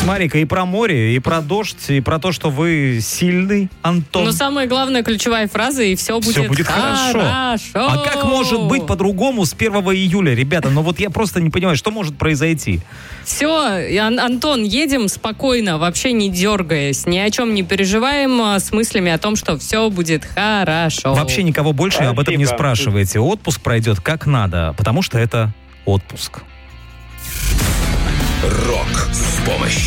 Марика, и про море, и про дождь, и про то, что вы сильный, Антон. Но самая главная ключевая фраза, и все будет хорошо. А как может быть по-другому с 1 июля, ребята? Ну вот я просто не понимаю, что может произойти? Все, Антон, едем спокойно, вообще не дергаясь, ни о чем не переживаем, с мыслями о том, что все будет хорошо. Вообще никого больше об этом не спрашивайте. Отпуск пройдет как надо, потому что это отпуск. Рок с помощью